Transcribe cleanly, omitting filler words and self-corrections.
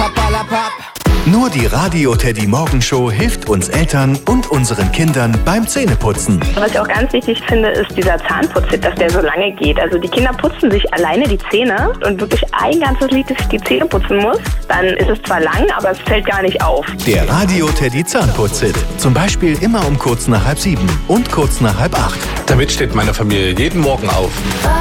Papalapap. Nur die Radio Teddy Morgenshow hilft uns Eltern und unseren Kindern beim Zähneputzen. Was ich auch ganz wichtig finde, ist dieser Zahnputzhit, dass der so lange geht. Also die Kinder putzen sich alleine die Zähne und wirklich ein ganzes Lied die Zähne putzen muss. Dann ist es zwar lang, aber es fällt gar nicht auf. Der Radio Teddy Zahnputzhit. Zum Beispiel immer um kurz nach 6:30 und kurz nach 6:30. Damit steht meine Familie jeden Morgen auf.